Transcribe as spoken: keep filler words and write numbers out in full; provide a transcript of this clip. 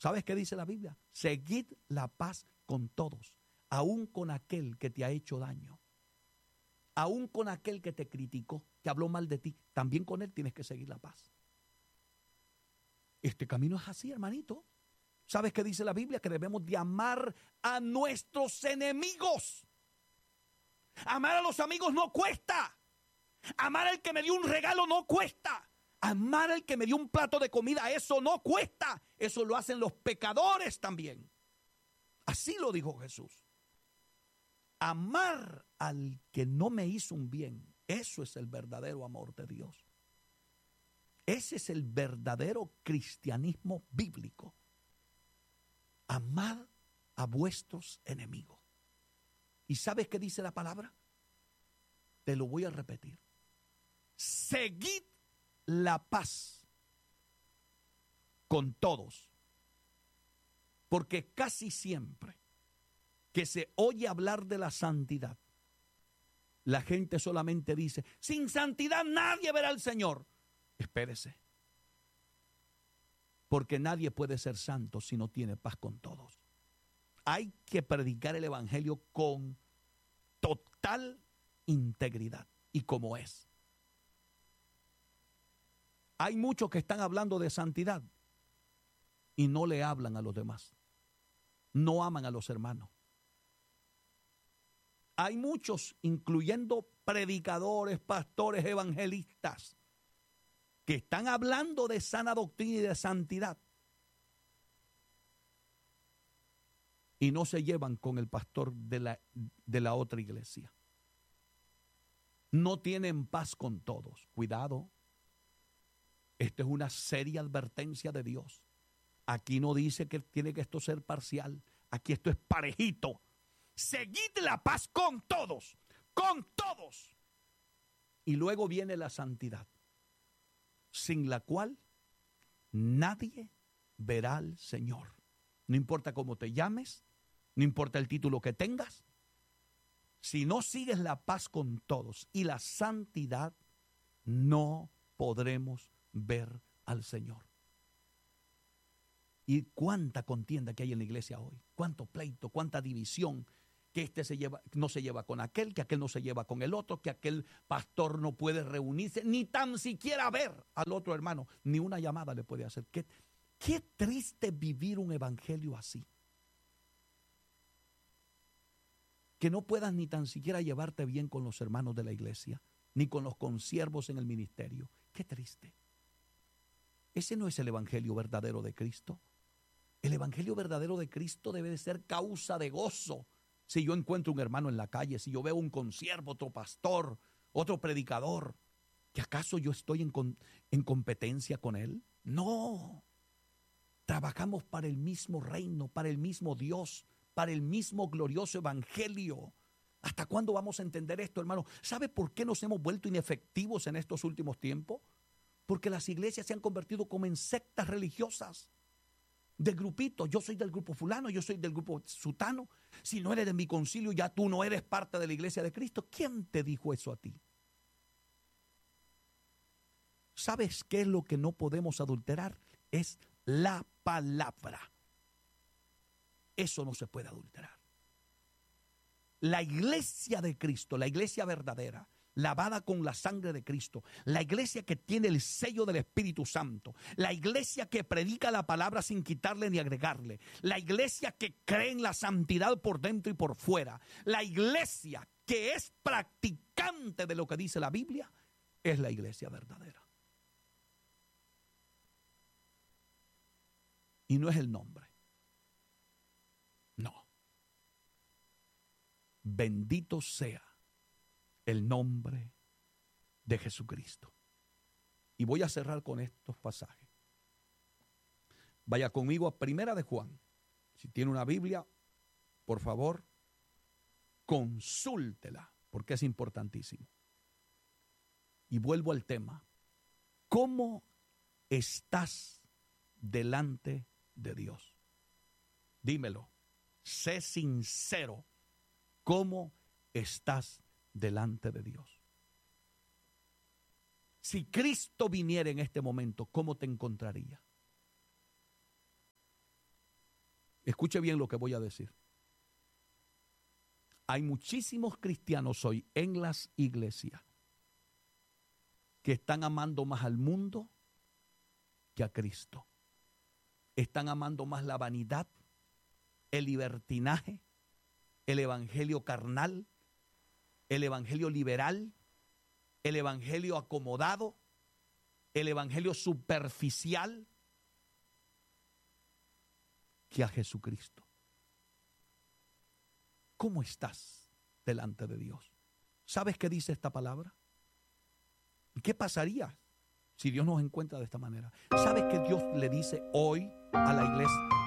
¿Sabes qué dice la Biblia? Seguid la paz con todos, aun con aquel que te ha hecho daño, aun con aquel que te criticó, que habló mal de ti, también con él tienes que seguir la paz. Este camino es así, hermanito. ¿Sabes qué dice la Biblia? Que debemos de amar a nuestros enemigos. Amar a los amigos no cuesta. Amar al que me dio un regalo no cuesta. Amar al que me dio un plato de comida, eso no cuesta. Eso lo hacen los pecadores también. Así lo dijo Jesús. Amar al que no me hizo un bien, eso es el verdadero amor de Dios. Ese es el verdadero cristianismo bíblico. Amad a vuestros enemigos. ¿Y sabes qué dice la palabra? Te lo voy a repetir. Seguid la paz con todos. Porque casi siempre que se oye hablar de la santidad, la gente solamente dice, sin santidad nadie verá al Señor. Espérese. Porque nadie puede ser santo si no tiene paz con todos. Hay que predicar el evangelio con total integridad y como es. Hay muchos que están hablando de santidad y no le hablan a los demás. No aman a los hermanos. Hay muchos, incluyendo predicadores, pastores, evangelistas, que están hablando de sana doctrina y de santidad y no se llevan con el pastor de la, de la otra iglesia. No tienen paz con todos. Cuidado. Esta es una seria advertencia de Dios. Aquí no dice que tiene que esto ser parcial. Aquí esto es parejito. Seguid la paz con todos, con todos. Y luego viene la santidad, sin la cual nadie verá al Señor. No importa cómo te llames, no importa el título que tengas, si no sigues la paz con todos y la santidad, no podremos ver al Señor. Y cuánta contienda que hay en la iglesia hoy, cuánto pleito, cuánta división, que este se lleva, no se lleva con aquel, que aquel no se lleva con el otro, que aquel pastor no puede reunirse, ni tan siquiera ver al otro hermano, ni una llamada le puede hacer. Qué, qué triste vivir un evangelio así. Que no puedas ni tan siquiera llevarte bien con los hermanos de la iglesia, ni con los consiervos en el ministerio. Qué triste. Ese no es el evangelio verdadero de Cristo. El evangelio verdadero de Cristo debe de ser causa de gozo. Si yo encuentro un hermano en la calle, si yo veo un consiervo, otro pastor, otro predicador, ¿que acaso yo estoy en, con, en competencia con él? No. Trabajamos para el mismo reino, para el mismo Dios, para el mismo glorioso evangelio. ¿Hasta cuándo vamos a entender esto, hermano? ¿Sabe por qué nos hemos vuelto inefectivos en estos últimos tiempos? Porque las iglesias se han convertido como en sectas religiosas, de grupitos. Yo soy del grupo fulano, yo soy del grupo sutano. Si no eres de mi concilio, ya tú no eres parte de la iglesia de Cristo. ¿Quién te dijo eso a ti? ¿Sabes qué es lo que no podemos adulterar? Es la palabra. Eso no se puede adulterar. La iglesia de Cristo, la iglesia verdadera, lavada con la sangre de Cristo, la iglesia que tiene el sello del Espíritu Santo, la iglesia que predica la palabra sin quitarle ni agregarle, la iglesia que cree en la santidad por dentro y por fuera, la iglesia que es practicante de lo que dice la Biblia, es la iglesia verdadera. Y no es el nombre. No. Bendito sea el nombre de Jesucristo. Y voy a cerrar con estos pasajes. Vaya conmigo a Primera de Juan. Si tiene una Biblia, por favor, consúltela, porque es importantísimo. Y vuelvo al tema. ¿Cómo estás delante de Dios? Dímelo. Sé sincero. ¿Cómo estás delante de Dios? Si Cristo viniera en este momento, ¿cómo te encontraría? Escuche bien lo que voy a decir. Hay muchísimos cristianos hoy en las iglesias que están amando más al mundo que a Cristo. Están amando más la vanidad, el libertinaje, el evangelio carnal, el evangelio liberal, el evangelio acomodado, el evangelio superficial, que a Jesucristo. ¿Cómo estás delante de Dios? ¿Sabes qué dice esta palabra? ¿Y qué pasaría si Dios nos encuentra de esta manera? ¿Sabes qué Dios le dice hoy a la iglesia?